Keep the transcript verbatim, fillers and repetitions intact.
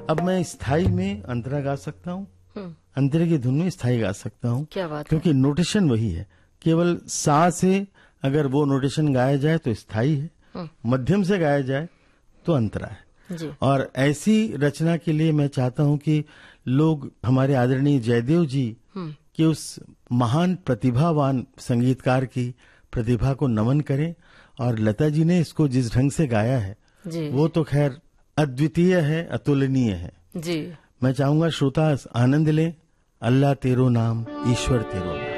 अब मैं स्थाई में अंतरा गा सकता हूँ, अंतरे की धुन में स्थाई गा सकता हूँ। क्या बात है। क्योंकि नोटेशन वही है, केवल सा से अगर वो नोटेशन गाया जाए तो स्थाई है, मध्यम से गाया जाए तो अंतरा है जी। और ऐसी रचना के लिए मैं चाहता हूँ कि लोग हमारे आदरणीय जयदेव जी के उस महान प्रतिभावान संगीतकार की प्रतिभा को नमन करें। और लता जी ने इसको जिस ढंग से गाया है जी, वो तो खैर अद्वितीय है, अतुलनीय है जी। मैं चाहूंगा श्रोता आनंद लें। अल्लाह तेरो नाम, ईश्वर तेरो नाम।